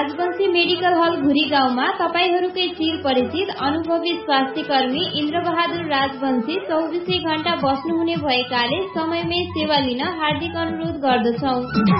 Rajbanshi medical हल घुरी गाउँमा तपाईहरूकै चिर परिचित अनुभवी स्वास्थ्य कर्मी इन्द्रबहादुर राजवंशी 24 घण्टा बस्नुहुने भएकाले समयमै सेवा लिन हार्दिक अनुरोध गर्दछौं।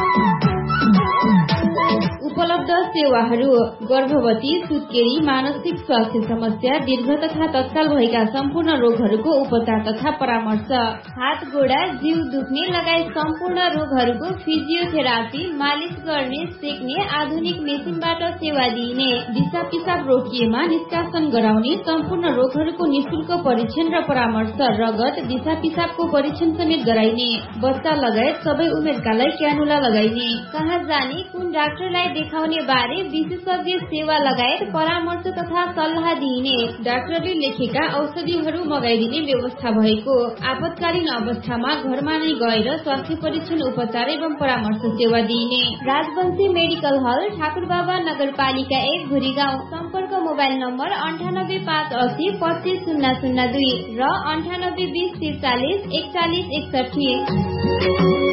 उपलब्ध सेवाहरू: गर्भवती, सुत्केरी, मानसिक स्वास्थ्य समस्या, दीर्घ तथा तत्काल भएका सम्पूर्ण रोगहरूको उपचार तथा परामर्श, हात गोडा जिउ दुख्ने लगायत सम्पूर्ण रोगहरूको फिजियोथेरापी, मालिस गर्ने, सेक्ने आधुनिक मेसिनबाट सेवा दिइने, दिशा पिसाब रोकिएमा निष्कासन गराउने, सम्पूर्ण रोगहरूको निशुल्क परीक्षण र परामर्श, रगत, दिशा पिसाबको परीक्षण समेत गराइने, बच्चा लगायत सबै उमेरकालाई क्यानुला लगाइने, कहाँ जाने, कुन डाक्टरलाई देखाउने बारे विशेषज्ञ सेवा लगायत परामर्श तथा सल्लाह दिइने, डाक्टरले लेखेका औषधिहरू मगाइदिने व्यवस्था भएको, आपतकालीन अवस्थामा घरमा नै गएर स्वास्थ्य परीक्षण उपचार एवं परामर्श सेवा दिइने। राजवंशी मेडिकल हल, ठाकुरबाबा नगरपालिका 1 घुरीगाउँ। सम्पर्क मोबाइल नम्बर 98580 25002 र 9820 43 4161।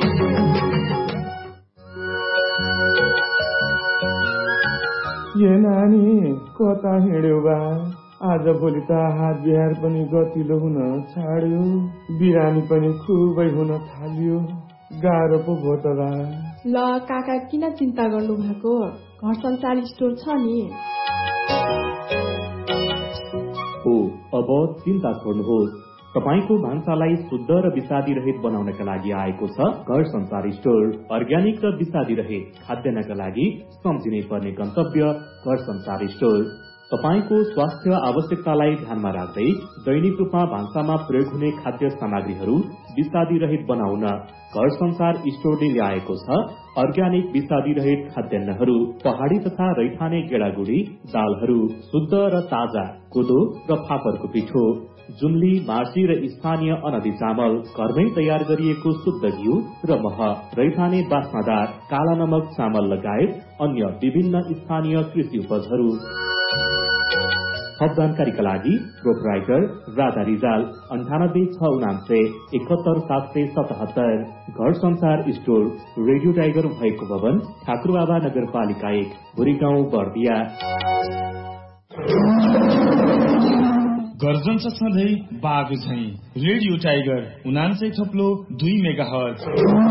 ये नानी कता हिँड्यो बा? आज भोलि त हात बिहार पनि गतिलो हुन छाड्यो, बिरामी पनि खुबै हुन थाल्यो, गाह्रो पो भयो त बा। ल काका किन चिन्ता गर्नु भएको, घर संसार स्टोर छ नि। हो, अब चिन्ता छोड्नुहोस्। तपाईको भान्सालाई शुद्ध र विषादी रहित बनाउनका लागि आएको छ घर संसार स्टोर। अर्ग्यानिक र विषादी रहित खाद्यान्नका लागि सम्झिनै पर्ने गन्तव्य घर संसार स्टोर। तपाईको स्वास्थ्य आवश्यकतालाई ध्यानमा राख्दै दैनिक रूपमा भान्सामा प्रयोग हुने खाद्य सामग्रीहरू विषादी रहित बनाउन घर संसार स्टोरले ल्याएको छ अर्ग्यानिक विषादी रहित खाद्यान्नहरू। पहाड़ी तथा रैथाने गेडागुडी दालहरू, शुद्ध र ताजा कोदो र फापरको पिठो, जुम्ली, मार्सी र स्थानीय अनदी चामल, घरमै तयार गरिएको शुद्ध घिउ र मह, रैथाने बास्नादार काला नमक चामल लगायत अन्य विभिन्न स्थानीय कृषि उपजहरू। थप जानकारीका लागि प्रोपराइटर राधा रिजाल 9869 71777। घर संसार स्टोर, रेडियो टाइगर भएको भवन, ठाकुरबाबा नगरपालिका 1 भुरीगाउँ बर्दिया। गर्जन छ सधैँ बाघ झैं रेडियो टाइगर 99.2 मेगाहर्ज।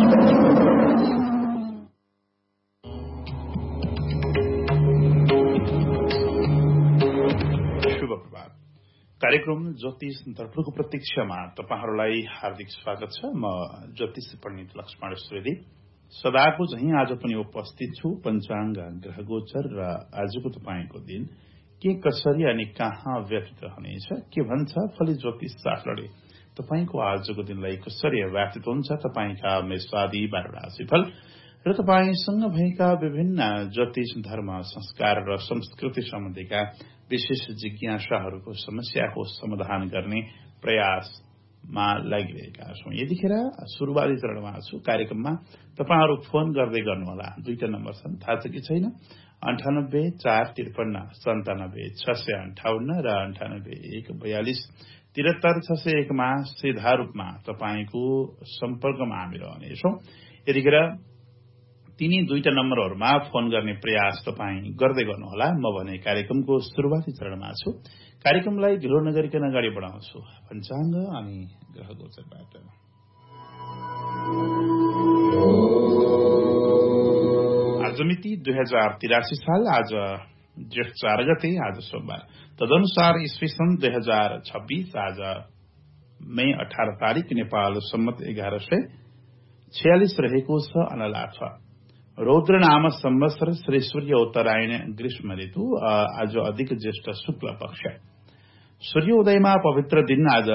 शुभ प्रभात। कार्यक्रम ज्योतिष दर्पणको प्रतीक्षामा तपाईहरुलाई हार्दिक स्वागत छ। म ज्योतिष पण्डित लक्ष्मण सुवेदी सदाको झैं आज पनि उपस्थित छु। पञ्चाङ्ग, ग्रह गोचर र आजको तपाईको दिन के कसरी अनि कहाँ व्यतीत रहनेछ, के भन्छ फली ज्योतिष शास्त्रले तपाईको आजको दिनलाई कसरी व्यतीत हुन्छ, तपाईका मेषवादी 12 राशिफल र तपाईसँग भएका विभिन्न ज्योतिष धर्म, संस्कार र संस्कृति सम्बन्धीका विशेष जिज्ञासाहरूको समस्याको समाधान गर्ने प्रयासमा लागिरहेका छौं। यतिखेर सुरुवाती चरणमा छु। कार्यक्रममा तपाईहरु फोन गर्दै गर्नुहोला। दुईटा नम्बर छन्, थाहा छ कि छैन? 98 453 97 658 र 98 142 73 601 मा सीधा रूपमा तपाईको सम्पर्कमा हामी रहनेछौं। यतिखेर तिनी दुईटा नम्बरहरुमा फोन गर्ने प्रयास तपाई गर्दै गर्नुहोला। म भने कार्यक्रमको सुरुवाती चरणमा छु। कार्यक्रमलाई ढिलो नगरिकन अगाडि बढाउँछु पञ्चाङ्ग अनि ग्रह गोचरबाट। आज मिति 2083 साल, आज जेठ 4 गते, आज सोमबार। तदनुसार ईस्वी सन् 2026, आज मई 18 तारिक, नेपाल सम्मत 1146 रहेको छ। अनलाथ रौद्र नाम संवत्सर, श्री सूर्य उत्तरायण, ग्रीष्म ऋतु। आज अधिक ज्येष्ठ शुक्ल पक्ष। सूर्योदयमा पवित्र दिन आज